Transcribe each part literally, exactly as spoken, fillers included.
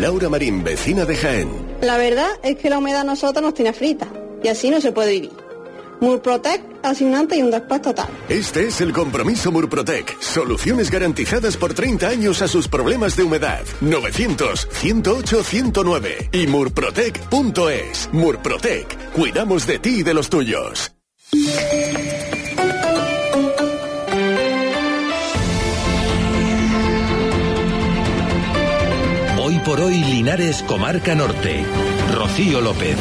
Laura Marín, vecina de Jaén. La verdad es que la humedad a nosotros nos tiene frita y así no se puede vivir. Murprotec hace un antes y un después total. Este es el compromiso Murprotec. Soluciones garantizadas por treinta años a sus problemas de humedad. novecientos, ciento ocho, ciento nueve y murprotec punto es. Murprotec. Cuidamos de ti y de los tuyos. Hoy por hoy, Linares, Comarca Norte. Rocío López.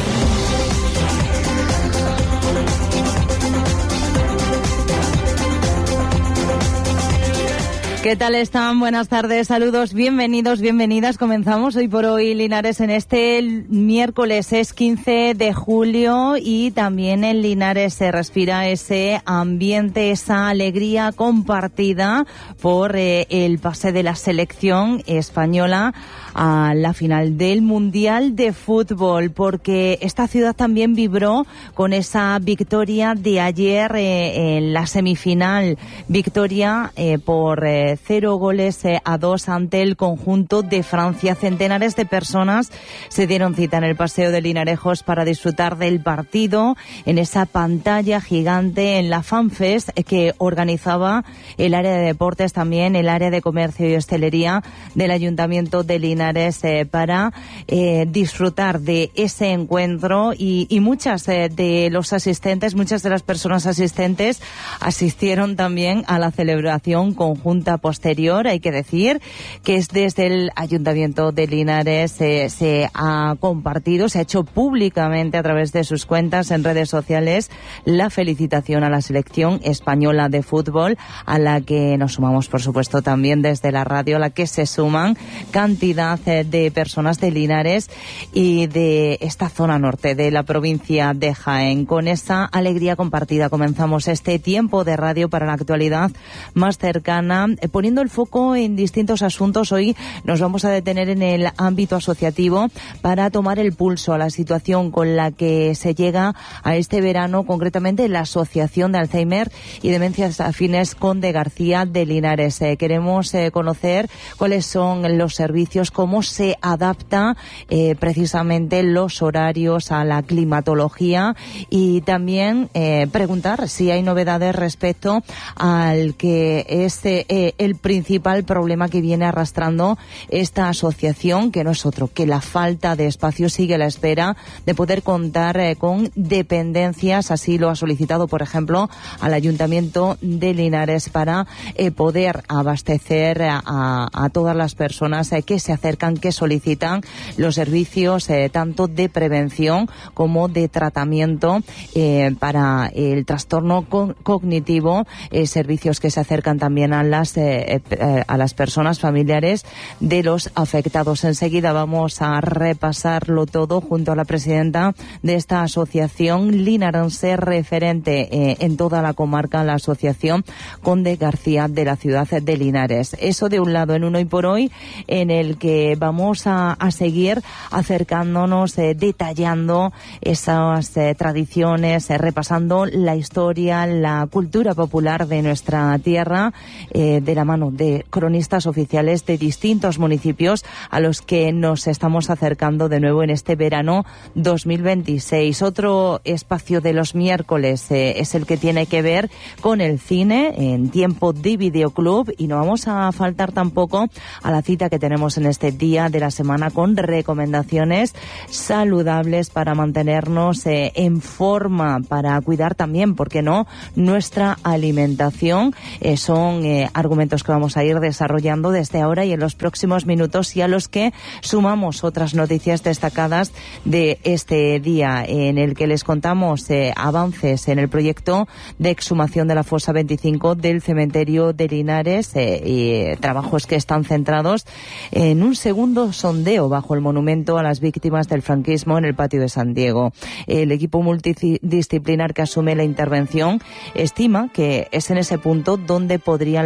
¿Qué tal están? Buenas tardes, saludos, bienvenidos, bienvenidas. Comenzamos Hoy por Hoy, Linares, en este miércoles, es quince de julio, y también en Linares se respira ese ambiente, esa alegría compartida por eh, el pase de la selección española a la final del Mundial de Fútbol, porque esta ciudad también vibró con esa victoria de ayer eh, en la semifinal, victoria eh, por eh, cero goles eh, a dos ante el conjunto de Francia. Centenares de personas se dieron cita en el Paseo de Linarejos para disfrutar del partido en esa pantalla gigante en la FanFest que organizaba el área de deportes, también el área de comercio y hostelería del Ayuntamiento de Linares, eh, para eh, disfrutar de ese encuentro, y, y muchas eh, de los asistentes, muchas de las personas asistentes asistieron también a la celebración conjunta posterior. Hay que decir que es desde el Ayuntamiento de Linares eh, se ha compartido, se ha hecho públicamente a través de sus cuentas en redes sociales la felicitación a la selección española de fútbol, a la que nos sumamos, por supuesto, también desde la radio, a la que se suman cantidad eh, de personas de Linares y de esta zona norte de la provincia de Jaén. Con esa alegría compartida comenzamos este tiempo de radio para la actualidad más cercana, eh, poniendo el foco en distintos asuntos. Hoy nos vamos a detener en el ámbito asociativo para tomar el pulso a la situación con la que se llega a este verano, concretamente la Asociación de Alzheimer y Demencias Afines Conde García de Linares. Eh, queremos eh, conocer cuáles son los servicios, cómo se adapta eh, precisamente los horarios a la climatología, y también eh, preguntar si hay novedades respecto al que es eh, el principal problema que viene arrastrando esta asociación, que no es otro que la falta de espacio. Sigue a la espera de poder contar eh, con dependencias. Así lo ha solicitado, por ejemplo, al Ayuntamiento de Linares para eh, poder abastecer a, a todas las personas eh, que se acercan, que solicitan los servicios eh, tanto de prevención como de tratamiento eh, para el trastorno co- cognitivo, eh, servicios que se acercan también a las eh, eh, a las personas familiares de los afectados. Enseguida vamos a repasarlo todo junto a la presidenta de esta asociación linarense, referente eh, en toda la comarca, la Asociación Conde García de la ciudad de Linares. Eso de un lado, en un Hoy por Hoy, en el que vamos a, a seguir acercándonos, eh, detallando esas eh, tradiciones, eh, repasando la historia, la cultura popular de nuestra tierra, eh, de la mano de cronistas oficiales de distintos municipios a los que nos estamos acercando de nuevo en este verano dos mil veintiséis. Otro espacio de los miércoles eh, es el que tiene que ver con el cine en tiempo de videoclub, y no vamos a faltar tampoco a la cita que tenemos en este día de la semana con recomendaciones saludables para mantenernos eh, en forma, para cuidar también, ¿por qué no?, nuestra alimentación. Eh, son eh, argumentos que vamos a ir desarrollando desde ahora y en los próximos minutos, y a los que sumamos otras noticias destacadas de este día, en el que les contamos eh, avances en el proyecto de exhumación de la fosa veinticinco del cementerio de Linares, eh, y eh, trabajos que están centrados en un segundo sondeo bajo el monumento a las víctimas del franquismo en el patio de San Diego. El equipo multidisciplinar que asume la intervención estima que es en ese punto donde podrían localizar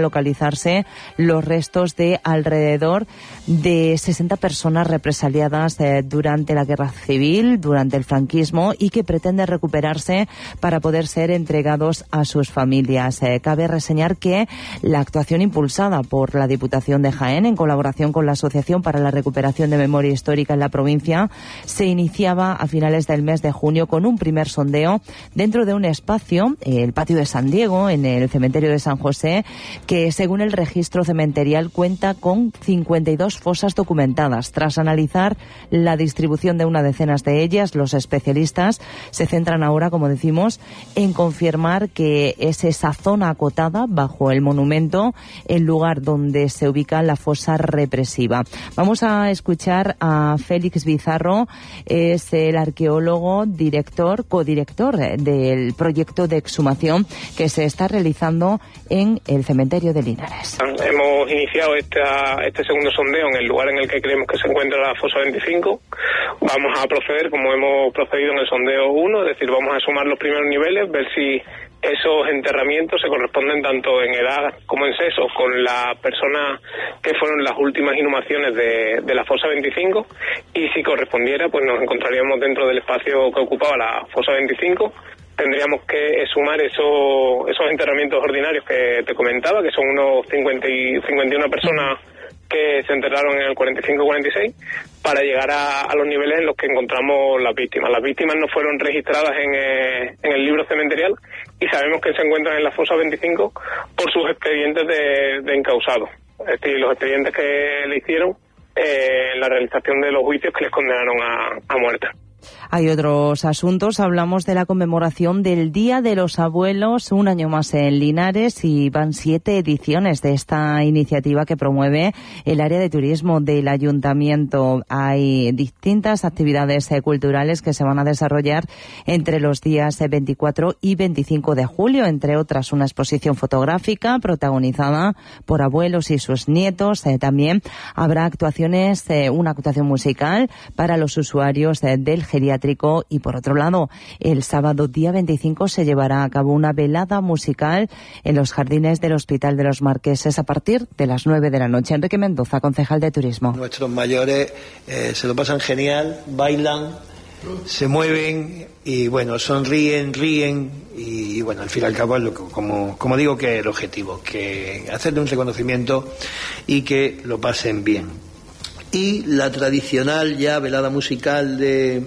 localizarse los restos de alrededor de sesenta personas represaliadas eh, durante la guerra civil, durante el franquismo, y que pretende recuperarse para poder ser entregados a sus familias. Eh, cabe reseñar que la actuación impulsada por la Diputación de Jaén, en colaboración con la Asociación para la Recuperación de Memoria Histórica en la provincia, se iniciaba a finales del mes de junio con un primer sondeo dentro de un espacio, el patio de San Diego, en el cementerio de San José, que según el registro cementerial cuenta con cincuenta y dos fosas documentadas. Tras analizar la distribución de una decena de ellas, los especialistas se centran ahora, como decimos, en confirmar que es esa zona acotada bajo el monumento el lugar donde se ubica la fosa represiva. Vamos a escuchar a Félix Bizarro, es el arqueólogo, director, codirector del proyecto de exhumación que se está realizando en el cementerio de Linares. Hemos iniciado esta, este segundo sondeo en el lugar en el que creemos que se encuentra la fosa veinticinco. Vamos a proceder como hemos procedido en el sondeo uno, es decir, vamos a sumar los primeros niveles, ver si esos enterramientos se corresponden tanto en edad como en sexo con las personas que fueron las últimas inhumaciones de, de la fosa veinticinco, y si correspondiera, pues nos encontraríamos dentro del espacio que ocupaba la fosa veinticinco. Tendríamos que sumar esos, esos enterramientos ordinarios que te comentaba, que son unos cincuenta y, cincuenta y una personas que se enterraron en el cuarenta y cinco cuarenta y seis, para llegar a, a los niveles en los que encontramos las víctimas. Las víctimas no fueron registradas en, eh, en el libro cementerial y sabemos que se encuentran en la fosa veinticinco por sus expedientes de, de encausado, es decir, los expedientes que le hicieron eh, en la realización de los juicios que les condenaron a, a muerte. Hay otros asuntos. Hablamos de la conmemoración del Día de los Abuelos, un año más en Linares, y van siete ediciones de esta iniciativa que promueve el área de turismo del ayuntamiento. Hay distintas actividades eh, culturales que se van a desarrollar entre los días eh, veinticuatro y veinticinco de julio, entre otras una exposición fotográfica protagonizada por abuelos y sus nietos. Eh, también habrá actuaciones, eh, una actuación musical para los usuarios eh, del geriátrico, y por otro lado, el sábado día veinticinco se llevará a cabo una velada musical en los jardines del Hospital de los Marqueses a partir de las nueve de la noche. Enrique Mendoza, concejal de Turismo. Nuestros mayores eh, se lo pasan genial, bailan, se mueven y bueno, sonríen, ríen y, y bueno, al fin y al cabo es lo que, como, como digo, que es el objetivo, que hacerle un reconocimiento y que lo pasen bien. Y la tradicional ya velada musical de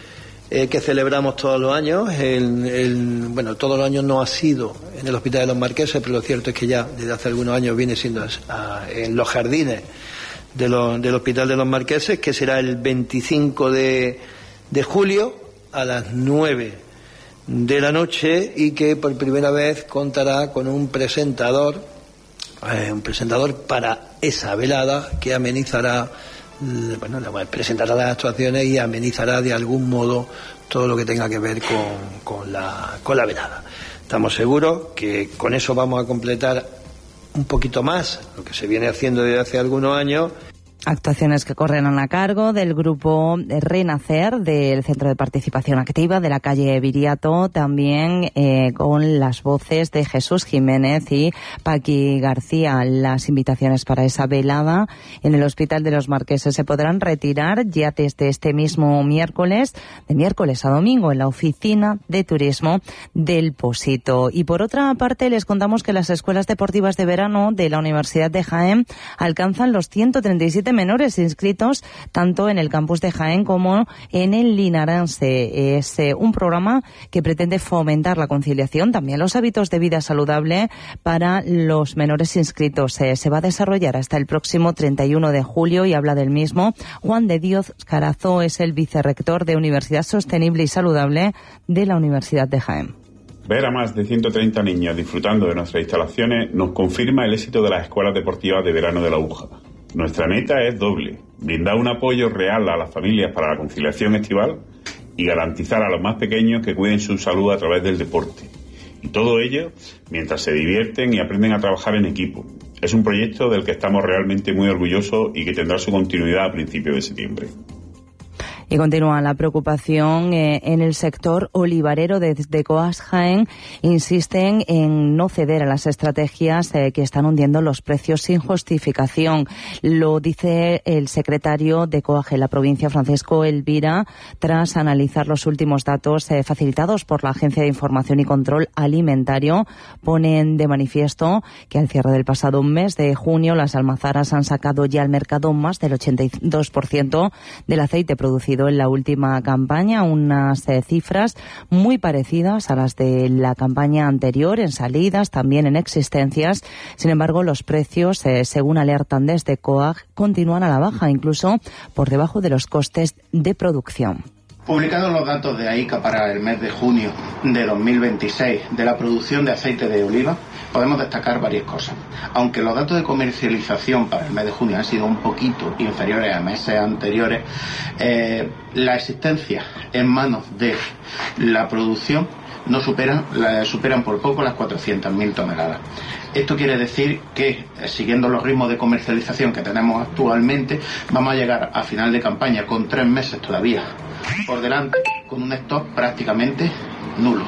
Eh, que celebramos todos los años. El, el, bueno, todos los años no ha sido en el Hospital de los Marqueses, pero lo cierto es que ya desde hace algunos años viene siendo a, en los jardines de lo, del Hospital de los Marqueses, que será el veinticinco de julio a las nueve de la noche, y que por primera vez contará con un presentador, eh, un presentador para esa velada que amenizará, bueno, presentará las actuaciones y amenizará de algún modo todo lo que tenga que ver con, con, la, con la velada. Estamos seguros que con eso vamos a completar un poquito más lo que se viene haciendo desde hace algunos años. Actuaciones que corren a cargo del grupo Renacer, del Centro de Participación Activa de la calle Viriato, también eh, con las voces de Jesús Jiménez y Paqui García. Las invitaciones para esa velada en el Hospital de los Marqueses se podrán retirar ya desde este mismo miércoles, de miércoles a domingo, en la oficina de turismo del Pocito. Y por otra parte, les contamos que las escuelas deportivas de verano de la Universidad de Jaén alcanzan los ciento treinta y siete menores inscritos tanto en el campus de Jaén como en el linarense. Es eh, un programa que pretende fomentar la conciliación, también los hábitos de vida saludable para los menores inscritos. Eh, se va a desarrollar hasta el próximo treinta y uno de julio y habla del mismo Juan de Dios Carazo, es el vicerrector de Universidad Sostenible y Saludable de la Universidad de Jaén. Ver a más de ciento treinta niños disfrutando de nuestras instalaciones nos confirma el éxito de las escuelas deportivas de verano de la U J A. Nuestra meta es doble: brindar un apoyo real a las familias para la conciliación estival y garantizar a los más pequeños que cuiden su salud a través del deporte. Y todo ello mientras se divierten y aprenden a trabajar en equipo. Es un proyecto del que estamos realmente muy orgullosos y que tendrá su continuidad a principios de septiembre. Y continúa la preocupación eh, en el sector olivarero. Desde Coas Jaén insisten en no ceder a las estrategias eh, que están hundiendo los precios sin justificación. Lo dice el secretario de COAG en la provincia, Francisco Elvira, tras analizar los últimos datos eh, facilitados por la Agencia de Información y Control Alimentario. Ponen de manifiesto que al cierre del pasado mes de junio las almazaras han sacado ya al mercado más del ochenta y dos por ciento del aceite producido en la última campaña, unas eh, cifras muy parecidas a las de la campaña anterior en salidas, también en existencias. Sin embargo, los precios, eh, según alertan desde COAG, continúan a la baja, incluso por debajo de los costes de producción. Publicados los datos de A I C A para el mes de junio de dos mil veintiséis de la producción de aceite de oliva, podemos destacar varias cosas. Aunque los datos de comercialización para el mes de junio han sido un poquito inferiores a meses anteriores, eh, la existencia en manos de la producción no superan, la, superan por poco las cuatrocientas mil toneladas. Esto quiere decir que, eh, siguiendo los ritmos de comercialización que tenemos actualmente, vamos a llegar a final de campaña con tres meses todavía por delante, con un stock prácticamente nulo.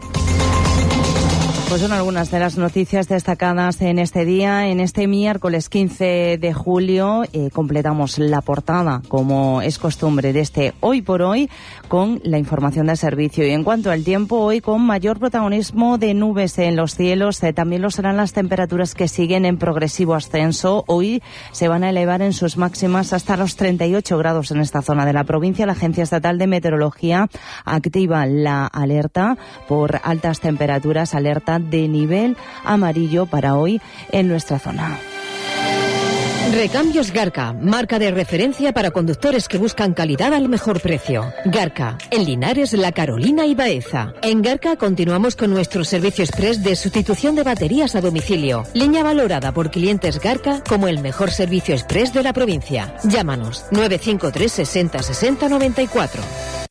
Pues son algunas de las noticias destacadas en este día. En este miércoles quince de julio eh, completamos la portada, como es costumbre, de este Hoy por Hoy, con la información de servicio. Y en cuanto al tiempo, hoy con mayor protagonismo de nubes en los cielos, eh, también lo serán las temperaturas, que siguen en progresivo ascenso. Hoy se van a elevar en sus máximas hasta los treinta y ocho grados en esta zona de la provincia. La Agencia Estatal de Meteorología activa la alerta por altas temperaturas, alerta de nivel amarillo para hoy en nuestra zona. Recambios Garca, marca de referencia para conductores que buscan calidad al mejor precio. Garca, en Linares, La Carolina y Baeza. En Garca continuamos con nuestro servicio express de sustitución de baterías a domicilio. Línea valorada por clientes Garca como el mejor servicio express de la provincia. Llámanos nueve cinco tres sesenta sesenta noventa y cuatro.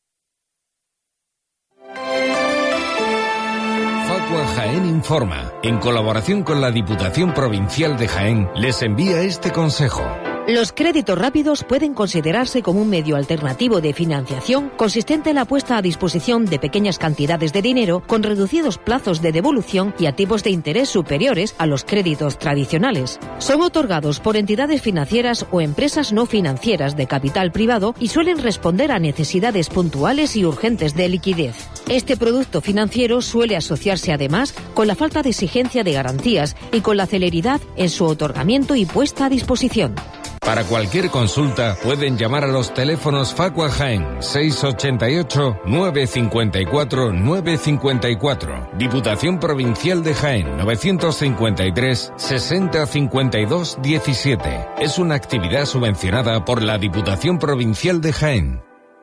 Facua Jaén Informa, en colaboración con la Diputación Provincial de Jaén, les envía este consejo. Los créditos rápidos pueden considerarse como un medio alternativo de financiación consistente en la puesta a disposición de pequeñas cantidades de dinero con reducidos plazos de devolución y a tipos de interés superiores a los créditos tradicionales. Son otorgados por entidades financieras o empresas no financieras de capital privado y suelen responder a necesidades puntuales y urgentes de liquidez. Este producto financiero suele asociarse además con la falta de exigencia de garantías y con la celeridad en su otorgamiento y puesta a disposición. Para cualquier consulta pueden llamar a los teléfonos Facua Jaén seis ochenta y ocho, nueve cincuenta y cuatro, nueve cincuenta y cuatro, Diputación Provincial de Jaén novecientos cincuenta y tres, sesenta cincuenta y dos diecisiete. Es una actividad subvencionada por la Diputación Provincial de Jaén.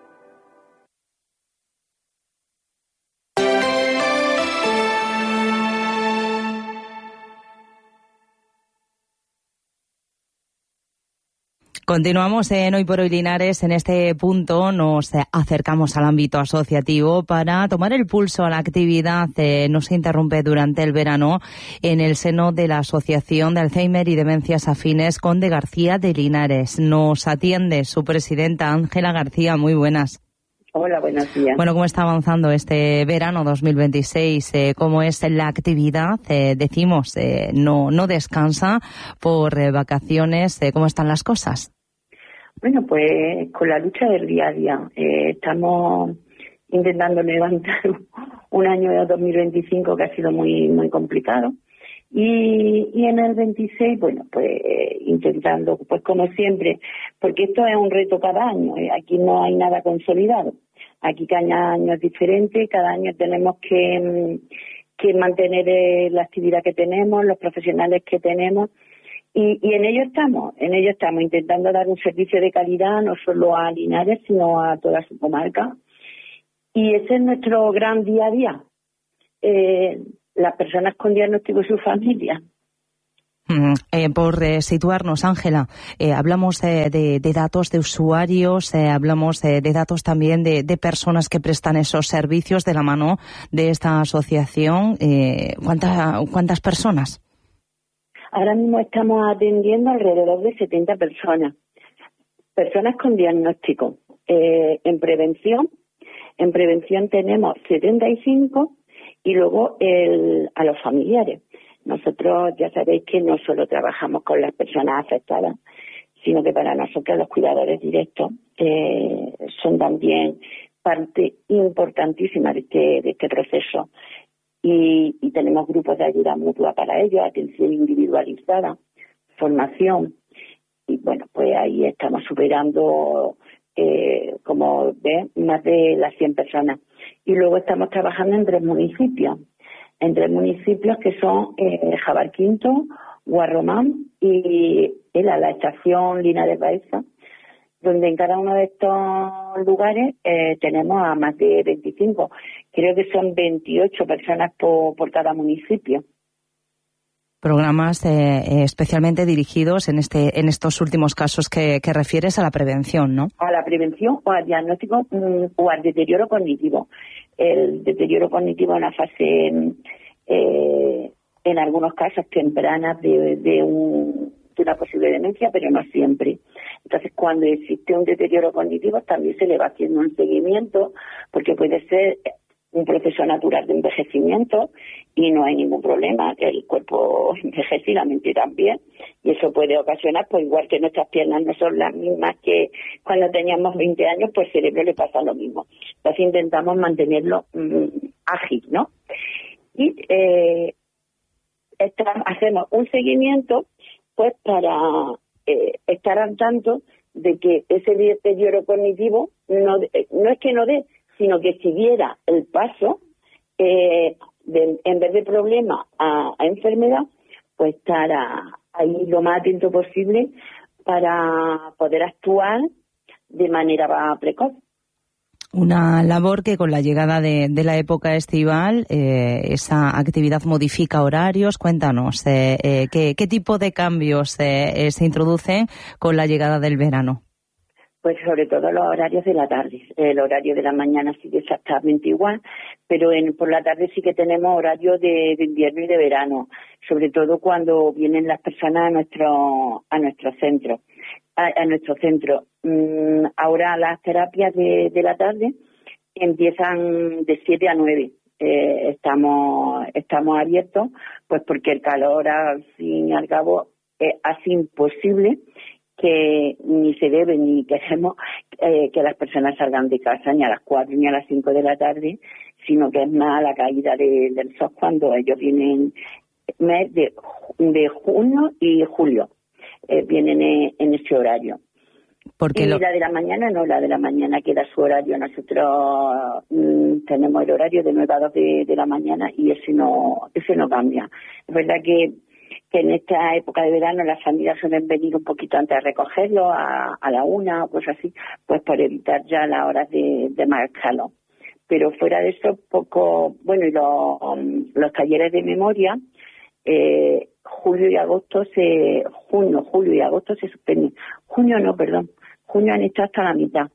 Continuamos en Hoy por Hoy Linares. En este punto nos acercamos al ámbito asociativo para tomar el pulso a la actividad. Eh, no se interrumpe durante el verano en el seno de la Asociación de Alzheimer y Demencias Afines Conde García de Linares. Nos atiende su presidenta, Ángela García. Muy buenas. Hola, buenos días. Bueno, ¿cómo está avanzando este verano dos mil veintiséis? Eh, ¿Cómo es la actividad? Eh, decimos, eh, no, no descansa por eh, vacaciones. Eh, ¿Cómo están las cosas? Bueno, pues con la lucha del día a día. Eh, estamos intentando levantar un año de dos mil veinticinco que ha sido muy muy complicado. Y, y en el veintiséis, bueno, pues eh, intentando, pues como siempre, porque esto es un reto cada año. Eh, aquí no hay nada consolidado. Aquí cada año es diferente, cada año tenemos que, que mantener eh, la actividad que tenemos, los profesionales que tenemos. Y, y en ello estamos, en ello estamos intentando dar un servicio de calidad no solo a Linares, sino a toda su comarca. Y ese es nuestro gran día a día. Eh, las personas con diagnóstico y su familia. Mm, eh, por eh, situarnos, Ángela, eh, hablamos eh, de, de datos de usuarios, eh, hablamos eh, de datos también de, de personas que prestan esos servicios de la mano de esta asociación. Eh, ¿cuántas, ¿Cuántas personas? Ahora mismo estamos atendiendo alrededor de setenta personas, personas con diagnóstico. eh, en prevención. En prevención tenemos setenta y cinco y luego el, a los familiares. Nosotros ya sabéis que no solo trabajamos con las personas afectadas, sino que para nosotros los cuidadores directos eh, son también parte importantísima de este, de este proceso. Y, y tenemos grupos de ayuda mutua para ellos, atención individualizada, formación. Y bueno, pues ahí estamos superando, eh, como ven, más de las cien personas. Y luego estamos trabajando en tres municipios, en tres municipios que son eh, Jabarquinto, Guarromán y Ela, la estación Linares Baeza, donde en cada uno de estos lugares eh, tenemos a más de veinticinco, creo que son veintiocho personas por, por cada municipio. Programas eh, especialmente dirigidos en este en estos últimos casos que, que refieres a la prevención, ¿no? A la prevención o al diagnóstico mm, o al deterioro cognitivo. El deterioro cognitivo es una fase, eh, en algunos casos, temprana de, de, un, de una posible demencia, pero no siempre. Entonces, cuando existe un deterioro cognitivo, también se le va haciendo un seguimiento, porque puede ser un proceso natural de envejecimiento y no hay ningún problema, que el cuerpo envejece y la mente también, y eso puede ocasionar, pues igual que nuestras piernas no son las mismas que cuando teníamos veinte años, pues al cerebro le pasa lo mismo. Entonces intentamos mantenerlo mmm, ágil, ¿no? Y eh, esta, hacemos un seguimiento pues para eh, estar al tanto de que ese deterioro cognitivo no, no es que no dé, sino que si diera el paso, eh, de, en vez de problema a, a enfermedad, pues estar a, ahí lo más atento posible para poder actuar de manera precoz. Una labor que con la llegada de, de la época estival, eh, esa actividad modifica horarios. Cuéntanos, eh, eh, ¿qué, qué tipo de cambios eh, eh, se introducen con la llegada del verano? Pues sobre todo los horarios de la tarde. El horario de la mañana sigue exactamente igual, pero en, por la tarde sí que tenemos horario de, de invierno y de verano, sobre todo cuando vienen las personas a nuestro a nuestro centro. A, a nuestro centro. Mm, ahora las terapias de, de la tarde empiezan de siete a nueve. Eh, estamos estamos abiertos, pues porque el calor, al fin y al cabo, eh, hace imposible que ni se debe ni queremos eh, que las personas salgan de casa ni a las cuatro ni a las cinco de la tarde, sino que es más la caída de, del sol cuando ellos vienen mes de, de junio y julio, eh, vienen en, en ese horario. Porque y lo... la de la mañana no, la de la mañana queda su horario. Nosotros mmm, tenemos el horario de nueve a dos de, de la mañana y ese no, ese no cambia. Es verdad que que en esta época de verano las familias suelen venir un poquito antes a recogerlo, a, a la una o cosas así, pues por evitar ya las horas de, de más calor. Pero fuera de eso, poco, bueno, y los, um, los talleres de memoria, eh, julio y agosto se, junio, julio y agosto se suspenden. Junio no, perdón, junio han estado hasta la mitad.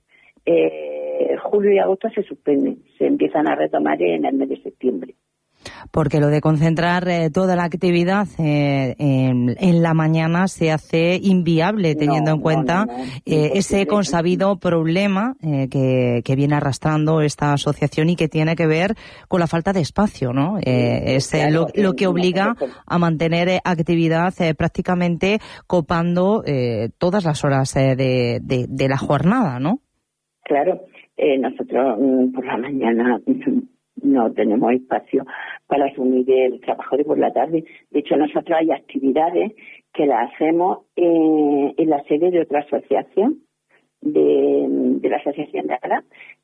Eh, julio y agosto se suspenden, se empiezan a retomar en el mes de septiembre. Porque lo de concentrar eh, toda la actividad eh, en, en la mañana se hace inviable, teniendo no, en cuenta no, no, no. Eh, ese consabido problema eh, que, que viene arrastrando esta asociación y que tiene que ver con la falta de espacio, ¿no? Eh, es eh, lo, lo que obliga a mantener eh, actividad eh, prácticamente copando eh, todas las horas eh, de, de, de la jornada, ¿no? Claro, eh, nosotros mm, por la mañana no tenemos espacio para asumir el trabajo de por la tarde. De hecho, nosotros hay actividades que las hacemos eh, en la sede de otra asociación, de, de la Asociación de Ara.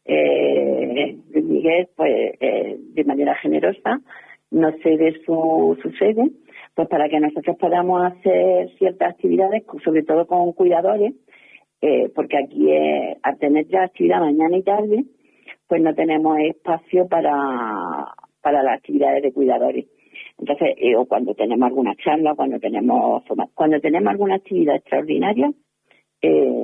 Eh, Miguel, pues, eh, de manera generosa, nos cede su, su sede, pues para que nosotros podamos hacer ciertas actividades, sobre todo con cuidadores, eh, porque aquí, eh, al tener ya actividad mañana y tarde, pues no tenemos espacio para, para las actividades de cuidadores. Entonces, eh, o cuando tenemos alguna charla, cuando tenemos cuando tenemos alguna actividad extraordinaria, eh,